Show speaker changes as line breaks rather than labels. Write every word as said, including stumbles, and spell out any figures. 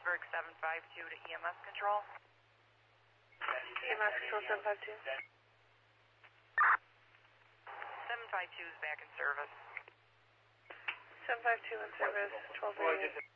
Pittsburgh seven five two to E M S control.
E M S control seven five two.
seven five two is back in service.
seven five two in service, twelve thirty-eight.